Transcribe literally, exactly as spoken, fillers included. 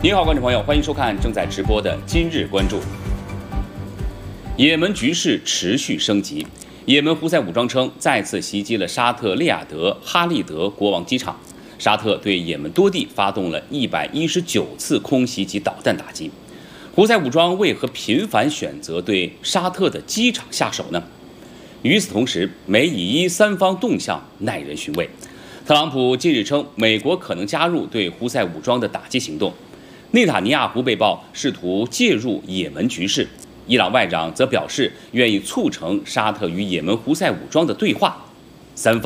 您好，观众朋友，欢迎收看正在直播的今日关注。也门局势持续升级，也门胡塞武装称再次袭击了沙特利雅得哈利德国王机场。沙特对也门多地发动了一百一十九次空袭及导弹打击。胡塞武装为何频繁选择对沙特的机场下手呢？与此同时，美以伊三方动向耐人寻味。特朗普近日称，美国可能加入对胡塞武装的打击行动。内塔尼亚胡被曝试图介入也门局势，伊朗外长则表示愿意促成沙特与也门胡塞武装的对话。三方